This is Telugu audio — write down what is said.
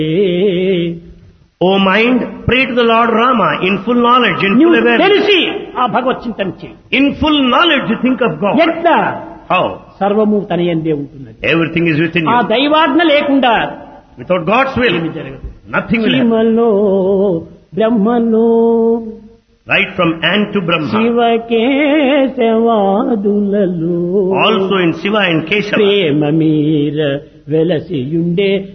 O mind, pray to the Lord Rama in full knowledge, in full నువ్వు awareness. తెలిసి ఆ భగవత్ చింతన చేయి. In full knowledge you think of God. ఎట్లా How? సర్వము తన యందే ఉంటున్నది. Everything is within ఆ you. దైవాజ్ఞ లేకుండా Without God's will, ఏమి జరగదు. nothing will happen. శివలో బ్రహ్మలో Right from Ant to Brahma. శివకేశవాదులలో Also in Shiva and Keshava. ప్రేమ మీర వెలసియుండే